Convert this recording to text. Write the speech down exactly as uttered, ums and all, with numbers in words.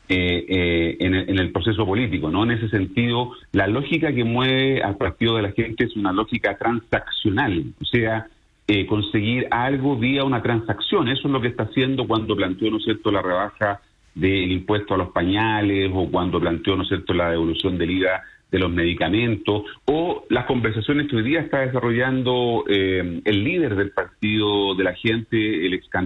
eh, eh, en, el, en el proceso político, ¿no? En ese sentido, la lógica que mueve al Partido de la Gente es una lógica transaccional, o sea, eh, conseguir algo vía una transacción. Eso es lo que está haciendo cuando planteó, ¿no es cierto?, la rebaja del impuesto a los pañales, o cuando planteó, ¿no es cierto?, la devolución del I V A de los medicamentos, o las conversaciones que hoy día está desarrollando eh, el líder del Partido de la Gente, el ex